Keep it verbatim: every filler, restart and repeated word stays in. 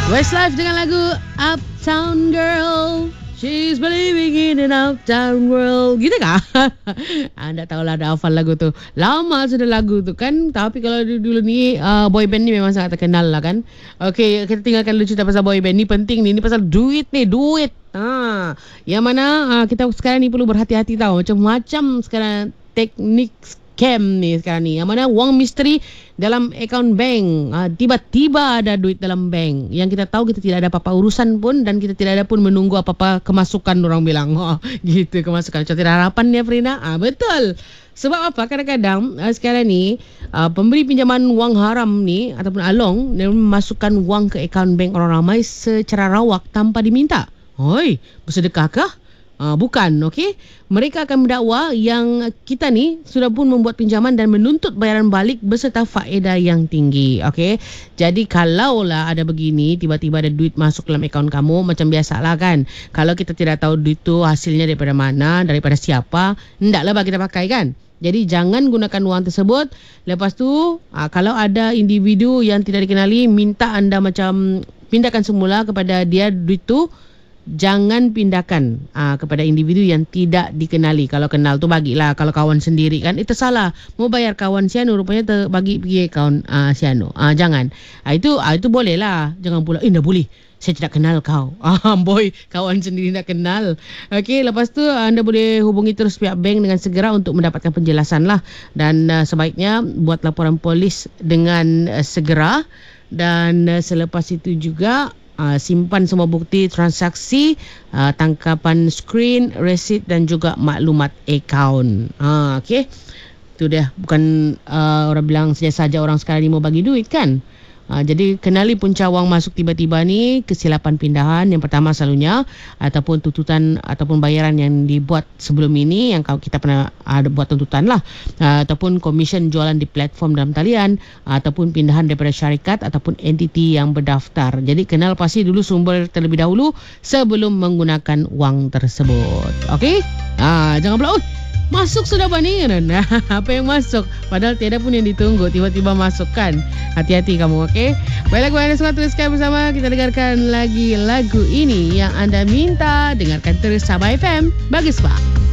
Westlife dengan lagu Uptown Girl. She's believing in an uptown world. Gitu kah? Anda tahulah ada hafal lagu tu. Lama sudah lagu tu kan. Tapi kalau dulu ni uh, boy band ni memang sangat terkenal lah kan. Okey, kita tinggalkan dulu cerita pasal boy band ni. Penting ni, ni pasal duit ni. Duit. Ha. Yang mana uh, kita sekarang ni perlu berhati-hati tahu. Macam-macam sekarang teknik scam ni sekarang ni. Yang mana wang misteri dalam akaun bank. Ha, tiba-tiba ada duit dalam bank. Yang kita tahu kita tidak ada apa-apa urusan pun. Dan kita tidak ada pun menunggu apa-apa kemasukan orang bilang. Ha, gitu kemasukan. Contoh harapan ya Frina. Ha, betul. Sebab apa? Kadang-kadang uh, sekarang ni uh, pemberi pinjaman wang haram ni ataupun along dia memasukkan wang ke akaun bank orang ramai secara rawak tanpa diminta. Hoi, bersedekahkah? Uh, bukan, okey. Mereka akan mendakwa yang kita ni sudah pun membuat pinjaman dan menuntut bayaran balik beserta faedah yang tinggi, okey. Jadi kalaulah ada begini, tiba-tiba ada duit masuk dalam akaun kamu, macam biasalah kan. Kalau kita tidak tahu duit tu hasilnya daripada mana, daripada siapa, hendaklah kita pakai kan. Jadi jangan gunakan wang tersebut. Lepas tu, aa, kalau ada individu yang tidak dikenali, minta anda macam pindahkan semula kepada dia duit tu. Jangan pindahkan aa, kepada individu yang tidak dikenali. Kalau kenal tu bagilah. Kalau kawan sendiri kan, itu salah. Mau bayar kawan siano, rupanya terbagi pergi akaun aa, siano. Aa, jangan. Aa, itu aa, itu boleh lah. Jangan pula, eh dah boleh. Saya tidak kenal kau. Ah, boy, kawan sendiri tak kenal. Okey, lepas tu anda boleh hubungi terus pihak bank dengan segera untuk mendapatkan penjelasan lah. Dan uh, sebaiknya buat laporan polis dengan uh, segera. Dan uh, selepas itu juga Uh, simpan semua bukti transaksi, uh, tangkapan skrin, resit dan juga maklumat akaun. Uh, Okey. Itu dia. Bukan uh, orang bilang saja-saja orang sekarang ni mau bagi duit kan. Uh, jadi kenali punca wang masuk tiba-tiba ni, kesilapan pindahan yang pertama selalunya, ataupun tuntutan ataupun bayaran yang dibuat sebelum ini yang kita pernah ada buat tuntutan lah, uh, ataupun komisen jualan di platform dalam talian, uh, ataupun pindahan daripada syarikat ataupun entiti yang berdaftar. Jadi kenal pasti dulu sumber terlebih dahulu sebelum menggunakan wang tersebut. Okey? Uh, jangan pula, oh, masuk sudah Bani. Nah, apa yang masuk? Padahal tiada pun yang ditunggu. Tiba-tiba masuk kan. Hati-hati kamu, okey? Baiklah, gue anda semua teruskan bersama. Kita dengarkan lagi lagu ini yang anda minta. Dengarkan terus Sabah F M. Bagus Pak.